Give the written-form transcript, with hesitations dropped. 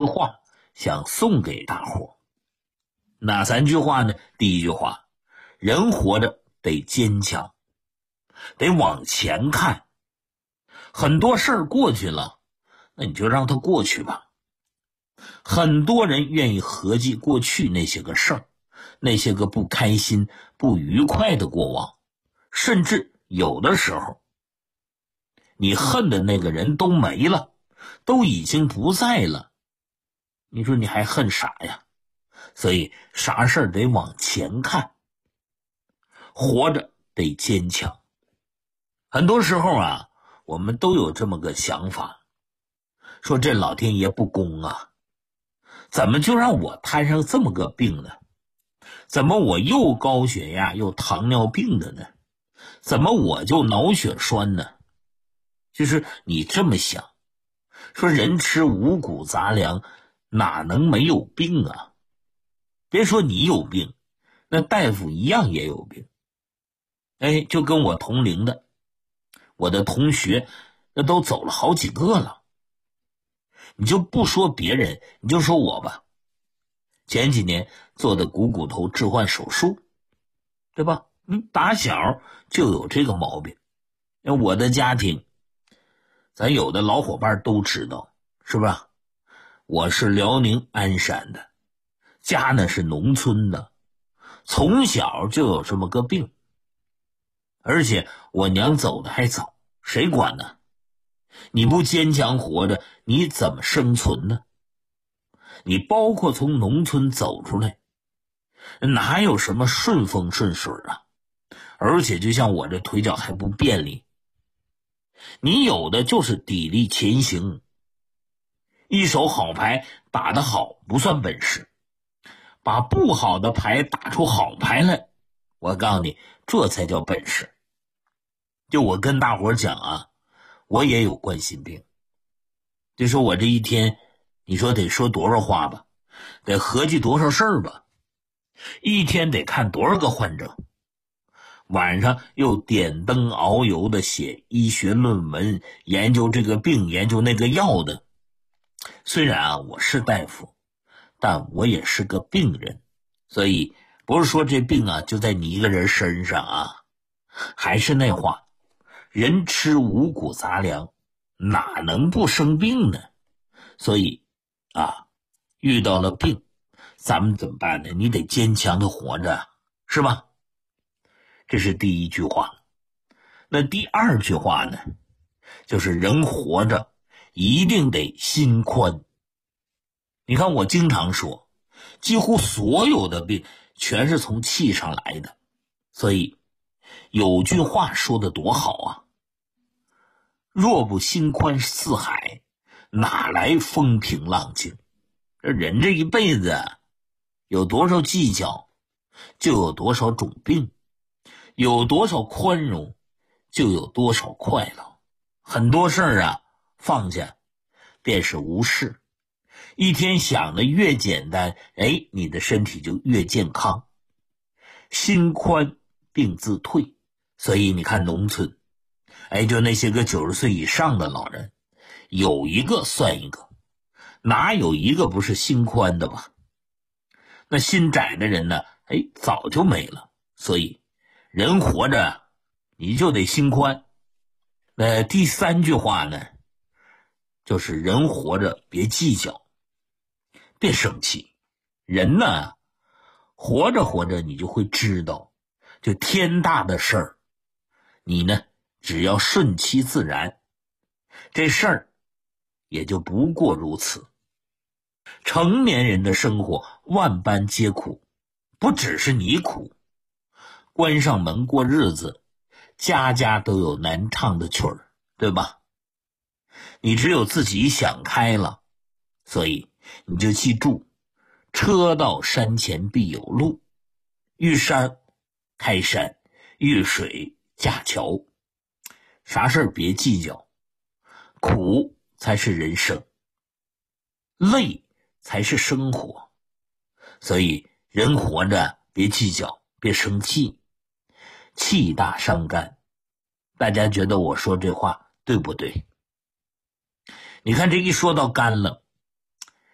话想送给大伙。哪3句话呢？第一句话，人活着得坚强，得往前看。很多事儿过去了，那你就让它过去吧。很多人愿意合计过去那些个事儿，那些个不开心、不愉快的过往，甚至有的时候，你恨的那个人都没了，都已经不在了，你说你还恨啥呀？所以啥事儿得往前看，活着得坚强。很多时候啊，我们都有这么个想法，说这老天爷不公啊，怎么就让我摊上这么个病呢？怎么我又高血压又糖尿病的呢？怎么我就脑血栓呢？就是你这么想，说人吃五谷杂粮哪能没有病啊？别说你有病，那大夫一样也有病。就跟我同龄的，我的同学那都走了好几个了。你就不说别人，你就说我吧，前几年做的股骨头置换手术，对吧？打小就有这个毛病。我的家庭，咱有的老伙伴都知道，是吧？我是辽宁鞍山的，家呢是农村的，从小就有这么个病，而且我娘走的还早，谁管呢？你不坚强活着，你怎么生存呢？你包括从农村走出来，哪有什么顺风顺水啊？而且就像我这腿脚还不便利，你有的就是砥砺前行。一手好牌打得好不算本事，把不好的牌打出好牌来，我告诉你，这才叫本事。就我跟大伙讲啊，我也有冠心病。就说我这一天，你说得说多少话吧，得合计多少事儿吧，一天得看多少个患者，晚上又点灯熬油的写医学论文，研究这个病研究那个药的。虽然啊我是大夫，但我也是个病人，所以不是说这病啊就在你一个人身上啊。还是那话，人吃五谷杂粮哪能不生病呢？所以遇到了病咱们怎么办呢？你得坚强的活着，是吧？这是第一句话。那第二句话呢，就是人活着一定得心宽。你看我经常说，几乎所有的病全是从气上来的。所以有句话说得多好啊，若不心宽似海，哪来风平浪静？这人这一辈子有多少计较，就有多少种病；有多少宽容，就有多少快乐。很多事儿啊，放下便是无事。一天想的越简单，你的身体就越健康。心宽病自退。所以你看农村，就那些个90岁以上的老人，有一个算一个，哪有一个不是心宽的吧？那心窄的人呢，早就没了。所以人活着你就得心宽。那第三句话呢，就是人活着别计较，别生气。人呢，活着活着你就会知道，就天大的事儿，你呢只要顺其自然，这事儿也就不过如此。成年人的生活万般皆苦，不只是你苦。关上门过日子，家家都有难唱的曲儿，对吧？你只有自己想开了，所以你就记住，车到山前必有路，遇山开山，遇水架桥。啥事儿别计较，苦才是人生，累才是生活。所以人活着别计较，别生气，气大伤肝。大家觉得我说这话对不对？你看这一说到肝了，